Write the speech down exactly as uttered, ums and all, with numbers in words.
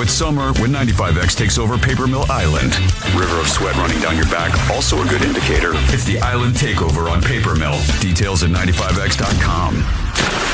It's summer when ninety-five X takes over Paper Mill Island. River of sweat running down your back, also a good indicator. It's the Island Takeover on Paper Mill. Details at ninety-five X dot com.